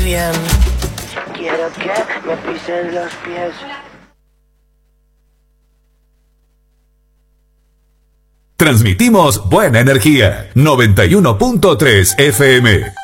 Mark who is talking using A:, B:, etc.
A: bien. Quiero que me pisen los pies.
B: Transmitimos buena energía. 91.3 FM.